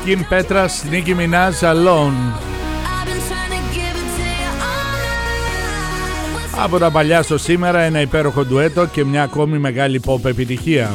Kim Petras, Nicki Minaj, Alone. Από τα παλιά στο σήμερα, ένα υπέροχο ντουέτο και μια ακόμη μεγάλη pop επιτυχία.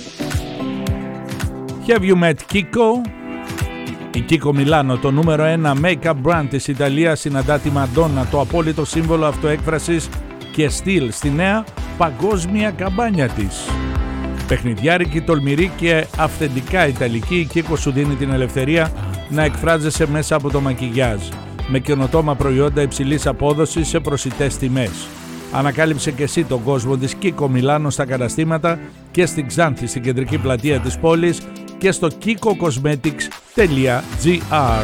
Have you met Kiko? Η Kiko Milano, το νούμερο 1 make-up brand της Ιταλίας, συναντά τη Madonna, το απόλυτο σύμβολο αυτοέκφρασης και στυλ, στη νέα παγκόσμια καμπάνια της. Παιχνιδιάρικη, τολμηρή και αυθεντικά ιταλική, η Kiko σου δίνει την ελευθερία να εκφράζεσαι μέσα από το μακιγιάζ, με καινοτόμα προϊόντα υψηλής απόδοσης σε προσιτές τιμές. Ανακάλυψε και εσύ τον κόσμο της Kiko Milano στα καταστήματα και στην Ξάνθη, στην κεντρική πλατεία της πόλης, και στο kikocosmetics.gr.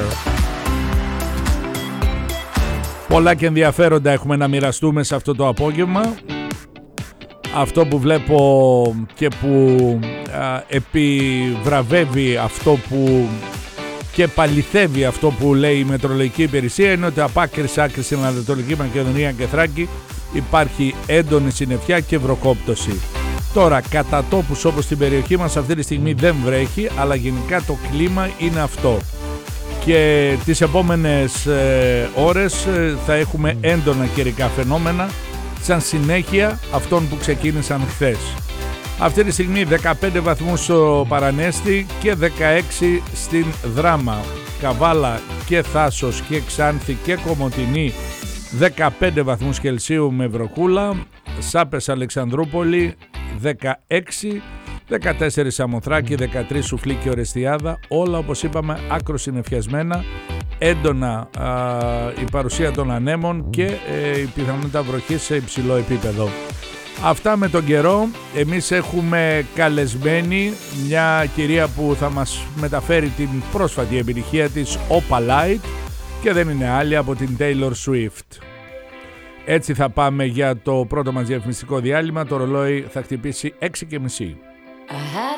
Πολλά και ενδιαφέροντα έχουμε να μοιραστούμε σε αυτό το απόγευμα. Αυτό που βλέπω και που επιβραβεύει αυτό που και παληθεύει αυτό που λέει η Μετεωρολογική Υπηρεσία είναι ότι από άκρης άκρης στην Ανατολική Μακεδονία και Θράκη υπάρχει έντονη συννεφιά και βροχόπτωση. Τώρα, κατά τόπους όπως στην περιοχή μας αυτή τη στιγμή δεν βρέχει, αλλά γενικά το κλίμα είναι αυτό. Και τις επόμενες ώρες θα έχουμε έντονα καιρικά φαινόμενα, σαν συνέχεια αυτών που ξεκίνησαν χθες. Αυτή τη στιγμή 15 βαθμούς στο Παρανέστη και 16 στην Δράμα, Καβάλα και Θάσος και Ξάνθη και Κομοτηνή 15 βαθμούς Κελσίου με βροχούλα, Σάπες Αλεξανδρούπολη 16, 14 Σαμοθράκη, 13 Σουφλή και Ορεστιάδα, όλα όπως είπαμε άκρο συννεφιασμένα, έντονα η παρουσία των ανέμων και η πιθανότητα βροχής σε υψηλό επίπεδο. Αυτά με τον καιρό. Εμείς έχουμε καλεσμένη μια κυρία που θα μας μεταφέρει την πρόσφατη επιτυχία της Opalite και δεν είναι άλλη από την Taylor Swift. Έτσι θα πάμε για το πρώτο μας διαφημιστικό διάλειμμα. Το ρολόι θα χτυπήσει 6:30.